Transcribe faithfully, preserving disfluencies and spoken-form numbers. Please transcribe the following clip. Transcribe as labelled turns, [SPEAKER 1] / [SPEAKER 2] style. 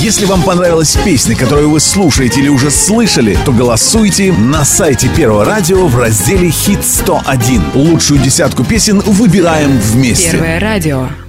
[SPEAKER 1] Если вам понравилась песня, которую вы слушаете или уже слышали, то голосуйте на сайте Первого радио в разделе «Хит сто один». Лучшую десятку песен выбираем вместе.
[SPEAKER 2] Первое радио.